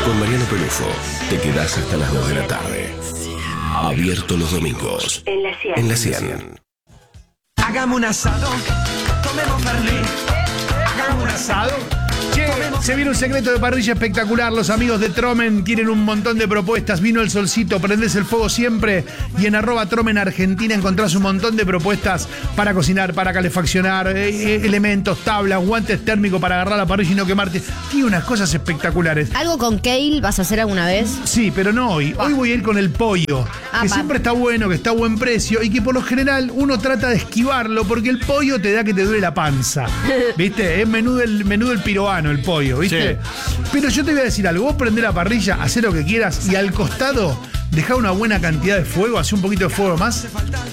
Con Mariano Pelufo te quedás hasta las 2 de la tarde. Abierto los domingos. En la 100. Hagamos un asado, tomemos Fernet. Hagamos un asado. Che, se viene un secreto de parrilla espectacular. Los amigos de Tromen tienen un montón de propuestas. Vino el solcito, prendés el fuego siempre. Y en @Tromen Argentina encontrás un montón de propuestas para cocinar, para calefaccionar, elementos, tablas, guantes térmicos para agarrar la parrilla y no quemarte. Tiene unas cosas espectaculares. ¿Algo con kale vas a hacer alguna vez? Sí, pero no hoy. Hoy voy a ir con el pollo, que siempre está bueno, que está a buen precio y que por lo general uno trata de esquivarlo porque el pollo te da que te duele la panza. ¿Viste? Es menú del piroano el pollo, ¿viste? Sí. Pero yo te voy a decir algo. Vos prendés la parrilla, hacé lo que quieras y al costado dejá una buena cantidad de fuego, hacé un poquito de fuego más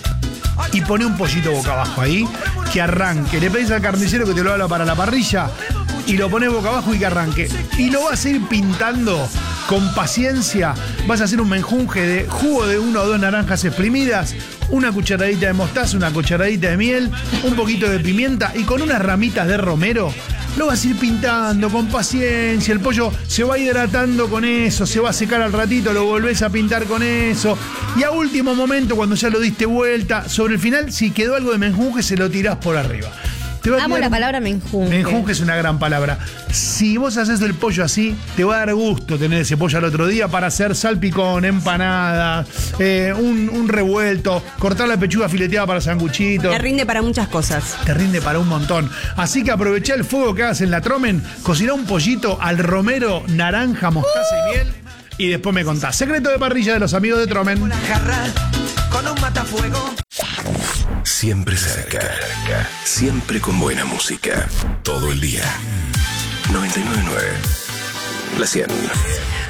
y poné un pollito boca abajo ahí, que arranque. Le pedís al carnicero que te lo haga para la parrilla y lo ponés boca abajo y que arranque. Y lo vas a ir pintando con paciencia. Vas a hacer un menjunje de jugo de 1 o 2 naranjas exprimidas, una cucharadita de mostaza, una cucharadita de miel, un poquito de pimienta y con unas ramitas de romero lo vas a ir pintando con paciencia. El pollo se va hidratando con eso, se va a secar al ratito, lo volvés a pintar con eso. Y a último momento, cuando ya lo diste vuelta, sobre el final, si quedó algo de menjunje, se lo tirás por arriba. Amo la palabra menjunje. Menjunje es una gran palabra. Si vos haces el pollo así, te va a dar gusto tener ese pollo al otro día para hacer salpicón, empanada, un revuelto, cortar la pechuga fileteada para sanguchitos. Te rinde para muchas cosas. Te rinde para un montón. Así que aprovechá el fuego que hagas en la Tromen, cociná un pollito al romero, naranja, mostaza y miel y después me contás. Secreto de parrilla de los amigos de Tromen. Una jarra con un matafuego. Siempre cerca. Siempre con buena música. Todo el día. 99.9. La 100.